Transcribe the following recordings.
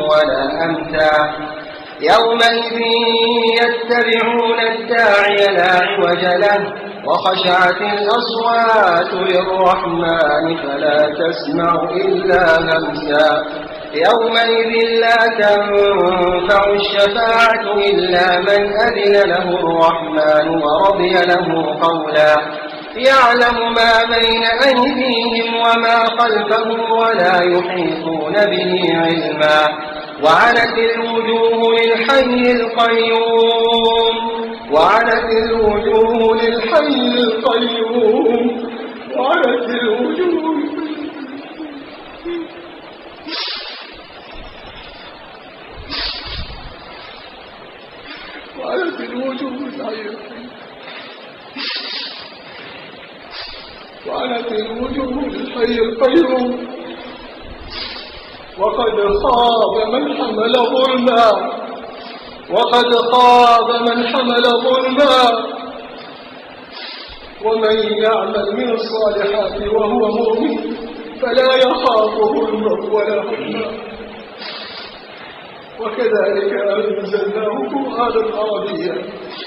ولا أمتا يومئذ يتبعون الداعي لا عوج له وخشعت الأصوات للرحمن فلا تسمع إلا همسا يومئذ لا تنفع الشفاعة إلا من أذن له الرحمن ورضي له قولا يعلم ما بين أيديهم وما خلفهم ولا يحيطون به علما وعنت الوجوه للحي القيوم وعنت الوجوه للحي القيوم وعنت الوجوه وعنت الوجوه للحي القيوم وعنت الوجوه للحي القيوم وقد خاب من حمل ظلما وقد خاب من حمل ظلما ومن يعمل من الصالحات وهو مؤمن فلا يخاف ظلما ولا حما وكذلك أنزلناه قرآنا عربيا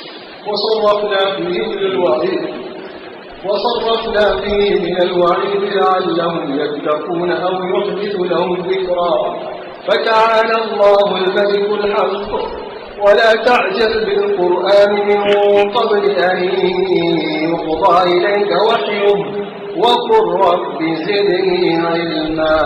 وصرفنا فيه من الوعيد لعلهم يتقون أو يحدث لهم ذكرا فتعالى الله الملك الحق ولا تعجل بالقرآن من قبل أن يقضى إليك وحيه وقل رب زدني علما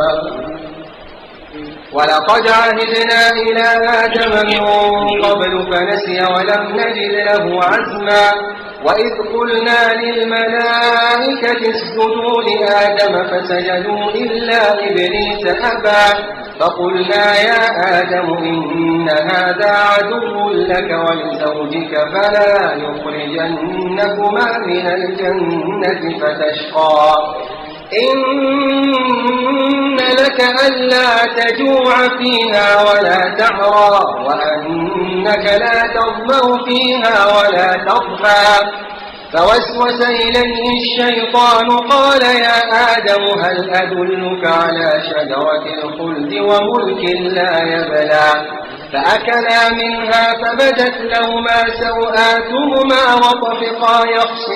ولقد عهدنا إلى آدم من قبل فنسي ولم نجد له عزما وإذ قلنا للملائكة اسجدوا لآدم فسجدوا إلا إبليس أبى فقلنا يا آدم إن هذا عدو لك ولزوجك فلا يخرجنكما من الجنة فتشقى إن لك ألا تجوع فيها ولا تعرى وأنك لا تظمأ فيها ولا تضحى فوسوس إليه الشيطان قال يا آدم هل أدلك على شجرة الخلد وملك لا يبلى فأكلا منها فبدت لهما سوآتهما وطفقا يخصفان